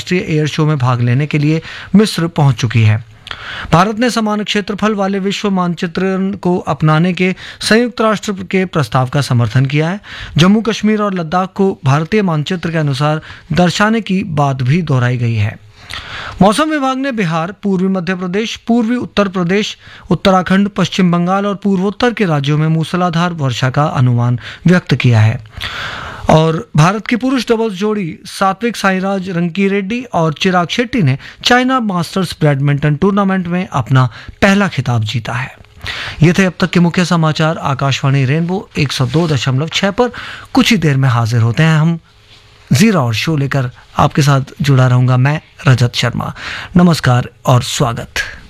अंतर्राष्ट्रीय air show में भाग लेने के लिए मिस्र पहुंच चुकी है। भारत ने समान क्षेत्रफल वाले विश्व मानचित्रण को अपनाने के संयुक्त राष्ट्र के प्रस्ताव का समर्थन किया है। जम्मू कश्मीर और लद्दाख को भारतीय मानचित्र के अनुसार दर्शाने की बात भी दोहराई गई है। मौसम विभाग ने बिहार, पूर्वी मध्य प्रदेश, पूर्वी उत्तर प्रदेश, उत्तराखंड, पश्चिम बंगाल और पूर्वोत्तर के राज्यों में मूसलाधार वर्षा का अनुमान व्यक्त किया है। और भारत की पुरुष डबल्स जोड़ी सात्विक साईराज रंकीरेड्डी और चिराग शेट्टी ने चाइना मास्टर्स बैडमिंटन टूर्नामेंट में अपना पहला खिताब जीता है। ये थे अब तक के मुख्य समाचार। आकाशवाणी रेनबो 102.6 पर कुछ ही देर में हाजिर होते हैं हम जीरा और शो लेकर। आपके साथ जुड़ा रहूंगा मैं, रजत शर्मा। नमस्कार और स्वागत।